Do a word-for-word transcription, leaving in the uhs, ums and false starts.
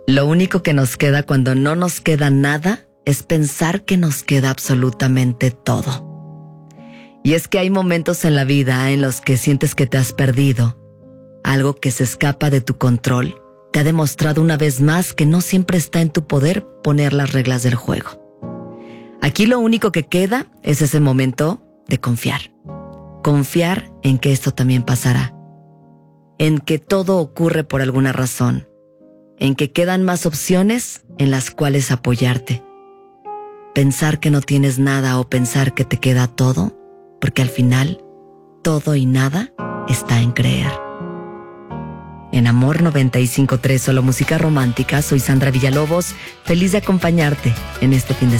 Lo único que nos queda cuando no nos queda nada es pensar que nos queda absolutamente todo. Y es que hay momentos en la vida en los que sientes que te has perdido. Algo que se escapa de tu control te ha demostrado una vez más que no siempre está en tu poder poner las reglas del juego. Aquí lo único que queda es ese momento de confiar. Confiar en que esto también pasará. En que todo ocurre por alguna razón. En que quedan más opciones en las cuales apoyarte. Pensar que no tienes nada o pensar que te queda todo, porque al final, todo y nada está en creer. En Amor noventa y cinco punto tres, solo música romántica, soy Sandra Villalobos, feliz de acompañarte en este fin de semana.